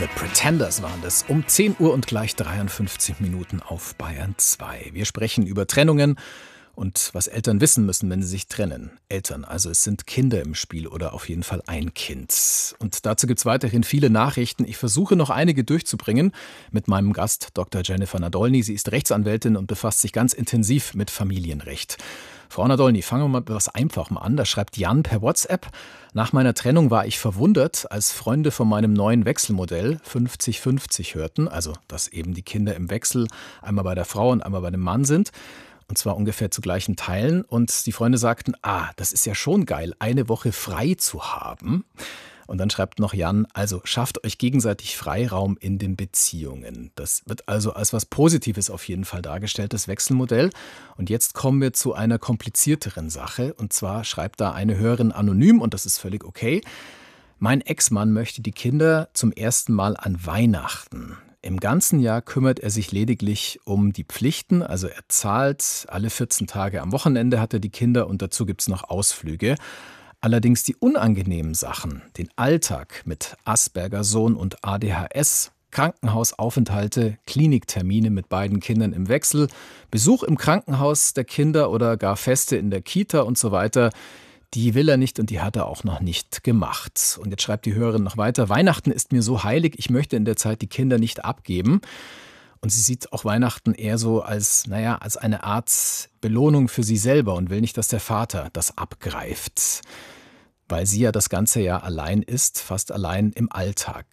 The Pretenders waren das. Um 10 Uhr und gleich 53 Minuten auf Bayern 2. Wir sprechen über Trennungen und was Eltern wissen müssen, wenn sie sich trennen. Eltern, also es sind Kinder im Spiel oder auf jeden Fall ein Kind. Und dazu gibt es weiterhin viele Nachrichten. Ich versuche noch einige durchzubringen mit meinem Gast Dr. Jennifer Nadolny. Sie ist Rechtsanwältin und befasst sich ganz intensiv mit Familienrecht. Frau Nadolny, fangen wir mal mit etwas Einfachem an. Da schreibt Jan per WhatsApp: Nach meiner Trennung war ich verwundert, als Freunde von meinem neuen Wechselmodell 50-50 hörten, also dass eben die Kinder im Wechsel einmal bei der Frau und einmal bei dem Mann sind, und zwar ungefähr zu gleichen Teilen. Und die Freunde sagten, das ist ja schon geil, eine Woche frei zu haben. Und dann schreibt noch Jan, also schafft euch gegenseitig Freiraum in den Beziehungen. Das wird also als was Positives auf jeden Fall dargestellt, das Wechselmodell. Und jetzt kommen wir zu einer komplizierteren Sache. Und zwar schreibt da eine Hörerin anonym, und das ist völlig okay: Mein Ex-Mann möchte die Kinder zum ersten Mal an Weihnachten. Im ganzen Jahr kümmert er sich lediglich um die Pflichten, also er zahlt alle 14 Tage am Wochenende, hat er die Kinder, und dazu gibt es noch Ausflüge. Allerdings die unangenehmen Sachen, den Alltag mit Asperger-Sohn und ADHS, Krankenhausaufenthalte, Kliniktermine mit beiden Kindern im Wechsel, Besuch im Krankenhaus der Kinder oder gar Feste in der Kita und so weiter, die will er nicht und die hat er auch noch nicht gemacht. Und jetzt schreibt die Hörerin noch weiter: Weihnachten ist mir so heilig, ich möchte in der Zeit die Kinder nicht abgeben. Und sie sieht auch Weihnachten eher so als eine Art Belohnung für sie selber und will nicht, dass der Vater das abgreift, weil sie ja das ganze Jahr allein ist, fast allein im Alltag.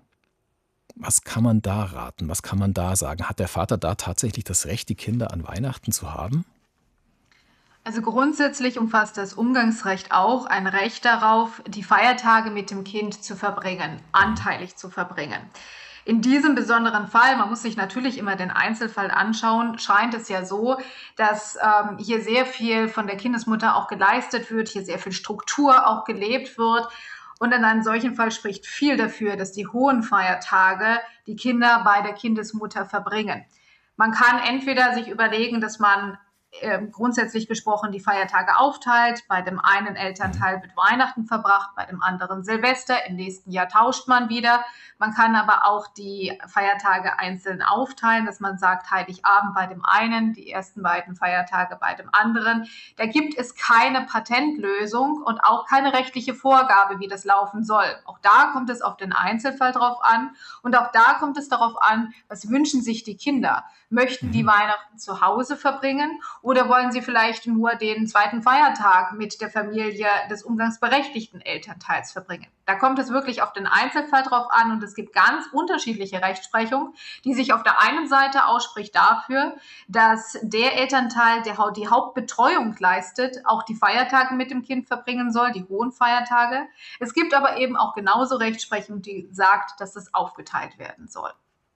Was kann man da raten? Was kann man da sagen? Hat der Vater da tatsächlich das Recht, die Kinder an Weihnachten zu haben? Also grundsätzlich umfasst das Umgangsrecht auch ein Recht darauf, die Feiertage mit dem Kind zu verbringen, anteilig zu verbringen. In diesem besonderen Fall, man muss sich natürlich immer den Einzelfall anschauen, scheint es ja so, dass hier sehr viel von der Kindesmutter auch geleistet wird, hier sehr viel Struktur auch gelebt wird. Und in einem solchen Fall spricht viel dafür, dass die hohen Feiertage die Kinder bei der Kindesmutter verbringen. Man kann entweder sich überlegen, dass man grundsätzlich gesprochen die Feiertage aufteilt. Bei dem einen Elternteil wird Weihnachten verbracht, bei dem anderen Silvester. Im nächsten Jahr tauscht man wieder. Man kann aber auch die Feiertage einzeln aufteilen, dass man sagt, Heiligabend bei dem einen, die ersten beiden Feiertage bei dem anderen. Da gibt es keine Patentlösung und auch keine rechtliche Vorgabe, wie das laufen soll. Auch da kommt es auf den Einzelfall drauf an und auch da kommt es darauf an, was wünschen sich die Kinder? Möchten die Weihnachten zu Hause verbringen oder wollen sie vielleicht nur den zweiten Feiertag mit der Familie des umgangsberechtigten Elternteils verbringen? Da kommt es wirklich auf den Einzelfall drauf an und es gibt ganz unterschiedliche Rechtsprechung, die sich auf der einen Seite ausspricht dafür, dass der Elternteil, der die Hauptbetreuung leistet, auch die Feiertage mit dem Kind verbringen soll, die hohen Feiertage. Es gibt aber eben auch genauso Rechtsprechung, die sagt, dass das aufgeteilt werden soll.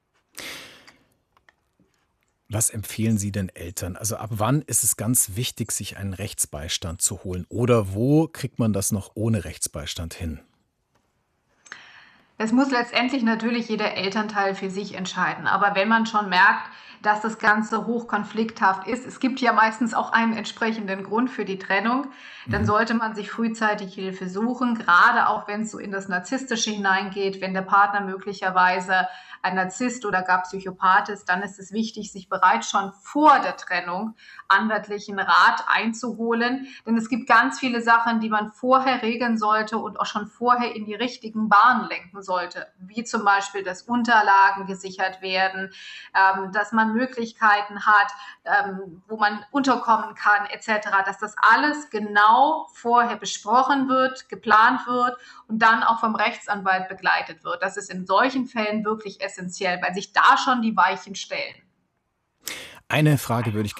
Was empfehlen Sie den Eltern? Also ab wann ist es ganz wichtig, sich einen Rechtsbeistand zu holen? Oder wo kriegt man das noch ohne Rechtsbeistand hin? Das muss letztendlich natürlich jeder Elternteil für sich entscheiden. Aber wenn man schon merkt, dass das Ganze hochkonflikthaft ist, es gibt ja meistens auch einen entsprechenden Grund für die Trennung, dann sollte man sich frühzeitig Hilfe suchen, gerade auch wenn es so in das Narzisstische hineingeht, wenn der Partner möglicherweise ein Narzisst oder gar Psychopath ist, dann ist es wichtig, sich bereits schon vor der Trennung anwaltlichen Rat einzuholen. Denn es gibt ganz viele Sachen, die man vorher regeln sollte und auch schon vorher in die richtigen Bahnen lenken sollte. Wie zum Beispiel, dass Unterlagen gesichert werden, dass man Möglichkeiten hat, wo man unterkommen kann, etc. Dass das alles genau vorher besprochen wird, geplant wird und dann auch vom Rechtsanwalt begleitet wird. Das ist in solchen Fällen wirklich essentiell, weil sich da schon die Weichen stellen. Eine Frage würde ich